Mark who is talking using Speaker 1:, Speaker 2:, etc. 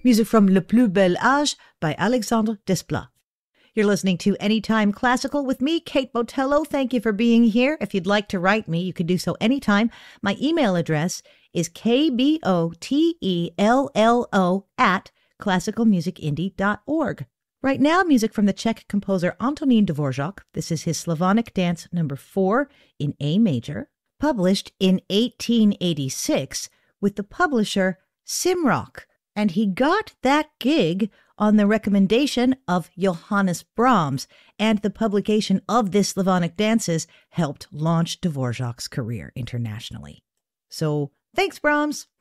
Speaker 1: Music from Le Plus Bel Âge by Alexandre Desplat. You're listening to Anytime Classical with me, Kate Botello. Thank you for being here. If you'd like to write me, you can do so anytime. My email address is kbotello@classicalmusicindie.org. Right now, music from the Czech composer Antonín Dvořák. This is his Slavonic Dance No. 4 in A major, published in 1886 with the publisher Simrock. And he got that gig on the recommendation of Johannes Brahms, and the publication of this Slavonic Dances helped launch Dvořák's career internationally. So, thanks, Brahms!